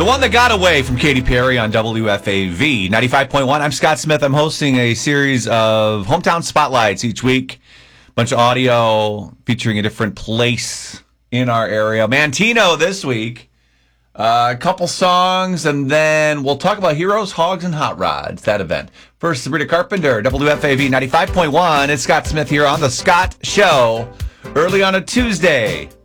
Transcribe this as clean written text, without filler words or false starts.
The one that got away from Katy Perry on WFAV 95.1. I'm Scott Smith. I'm hosting a series of hometown spotlights each week. Bunch of audio featuring a different place in our area. Mantino this week. A couple songs, and then we'll talk about Heroes, Hogs, and Hot Rods, that event. First, Sabrina Carpenter, WFAV 95.1. It's Scott Smith here on The Scott Show, early on a Tuesday.